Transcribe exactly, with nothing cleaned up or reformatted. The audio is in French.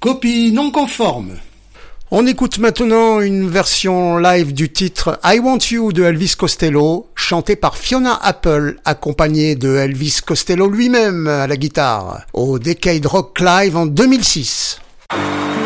Copie non conforme. On écoute maintenant une version live du titre I Want You de Elvis Costello, chanté par Fiona Apple, accompagné de Elvis Costello lui-même à la guitare, au Decade Rock Live en deux mille six.